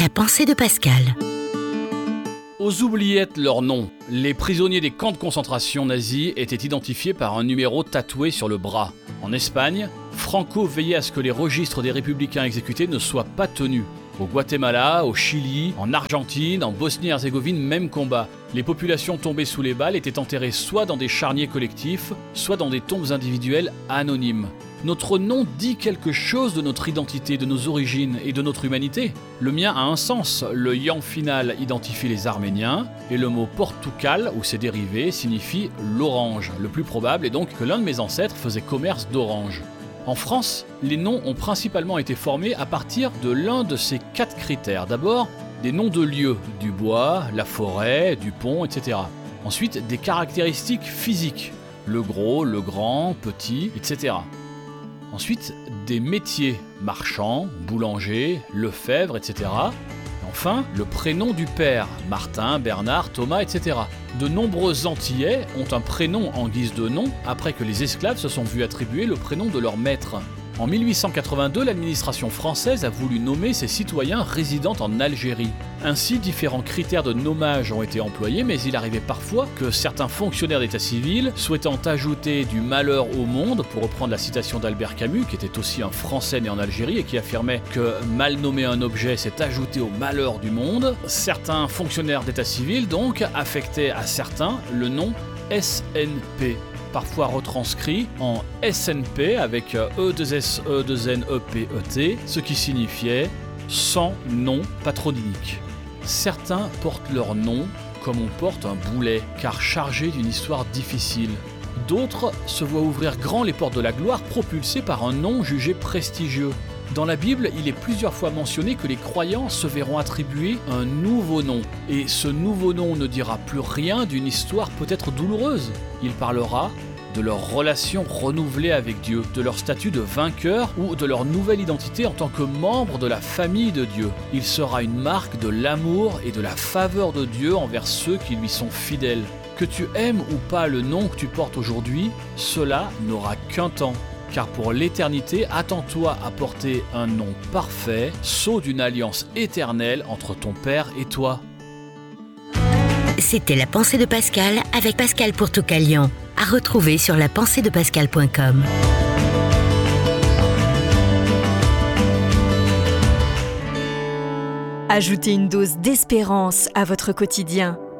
La pensée de Pascal. Aux oubliettes leur nom, les prisonniers des camps de concentration nazis étaient identifiés par un numéro tatoué sur le bras. En Espagne, Franco veillait à ce que les registres des républicains exécutés ne soient pas tenus. Au Guatemala, au Chili, en Argentine, en Bosnie-Herzégovine, même combat. Les populations tombées sous les balles étaient enterrées soit dans des charniers collectifs, soit dans des tombes individuelles anonymes. Notre nom dit quelque chose de notre identité, de nos origines et de notre humanité. Le mien a un sens. Le yan final identifie les Arméniens et le mot Portugal, ou ses dérivés, signifie l'orange. Le plus probable est donc que l'un de mes ancêtres faisait commerce d'orange. En France, les noms ont principalement été formés à partir de l'un de ces 4 critères. D'abord, des noms de lieux, du bois, la forêt, du pont, etc. Ensuite, des caractéristiques physiques, le gros, le grand, petit, etc. Ensuite, des métiers, marchand, boulanger, lefèvre, etc. Enfin, le prénom du père, Martin, Bernard, Thomas, etc. De nombreux Antillais ont un prénom en guise de nom après que les esclaves se sont vus attribuer le prénom de leur maître. En 1882, l'administration française a voulu nommer ses citoyens résidant en Algérie. Ainsi, différents critères de nommage ont été employés, mais il arrivait parfois que certains fonctionnaires d'état civil, souhaitant ajouter du malheur au monde, pour reprendre la citation d'Albert Camus, qui était aussi un Français né en Algérie et qui affirmait que mal nommer un objet, c'est ajouter au malheur du monde, certains fonctionnaires d'état civil, donc, affectaient à certains le nom SNP. Parfois retranscrit en SNP avec E2SE2NEPET, ce qui signifiait sans nom patronymique. Certains portent leur nom comme on porte un boulet, car chargé d'une histoire difficile. D'autres se voient ouvrir grand les portes de la gloire propulsés par un nom jugé prestigieux. Dans la Bible, il est plusieurs fois mentionné que les croyants se verront attribuer un nouveau nom. Et ce nouveau nom ne dira plus rien d'une histoire peut-être douloureuse. Il parlera de leur relation renouvelée avec Dieu, de leur statut de vainqueur ou de leur nouvelle identité en tant que membre de la famille de Dieu. Il sera une marque de l'amour et de la faveur de Dieu envers ceux qui lui sont fidèles. Que tu aimes ou pas le nom que tu portes aujourd'hui, cela n'aura qu'un temps. Car pour l'éternité, attends-toi à porter un nom parfait, sceau d'une alliance éternelle entre ton Père et toi. C'était La pensée de Pascal avec Pascal pour Toucalion. À retrouver sur lapenseedepascal.com. Ajoutez une dose d'espérance à votre quotidien